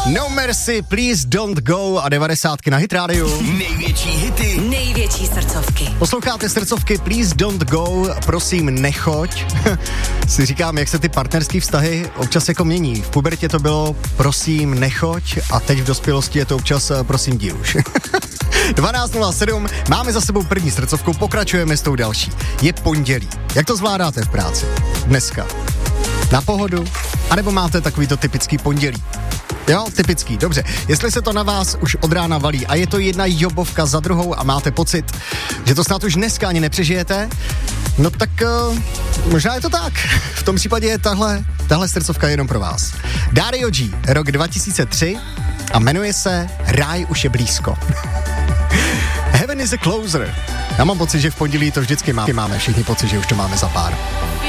No Mercy, Please Don't Go a 90 na Hit Radio. Největší hity, největší srdcovky. Posloucháte srdcovky Please Don't Go, prosím nechoď. Si říkám, jak se ty partnerský vztahy občas jako mění. V pubertě to bylo prosím nechoď a teď v dospělosti je to občas prosím jdi už. 12.07, máme za sebou první srdcovku, pokračujeme s tou další. Je pondělí. Jak to zvládáte v práci? Dneska. Na pohodu? A nebo máte takovýto typický pondělí? Jo, typický, dobře. Jestli se to na vás už od rána valí a je to jedna jobovka za druhou a máte pocit, že to snad už dneska ani nepřežijete, no tak možná je to tak. V tom případě je tahle srdcovka jenom pro vás. Dario G, rok 2003 a jmenuje se Ráj už je blízko. Heaven is a closer. Já mám pocit, že v pondělí to vždycky máme všichni pocit, že už to máme za pár.